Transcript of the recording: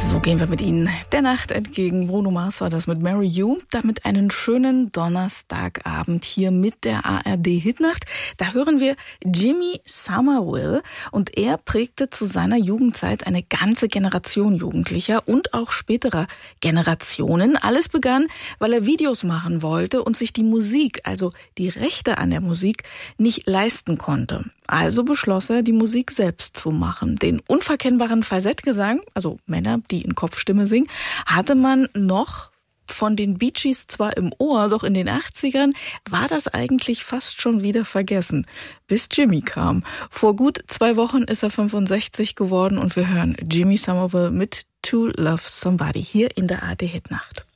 So gehen wir mit Ihnen der Nacht entgegen. Bruno Mars war das mit Marry You. Damit einen schönen Donnerstagabend hier mit der ARD-Hitnacht. Da hören wir Jimmy Somerville und er prägte zu seiner Jugendzeit eine ganze Generation Jugendlicher und auch späterer Generationen. Alles begann, weil er Videos machen wollte und sich die Musik, also die Rechte an der Musik, nicht leisten konnte. Also beschloss er, die Musik selbst zu machen. Den unverkennbaren Falsettgesang, also Männer, die in Kopfstimme singen, hatte man noch von den Bee Gees zwar im Ohr, doch in den 80ern war das eigentlich fast schon wieder vergessen, bis Jimmy kam. Vor gut 2 Wochen ist er 65 geworden und wir hören Jimmy Somerville mit To Love Somebody hier in der ARD Hitnacht.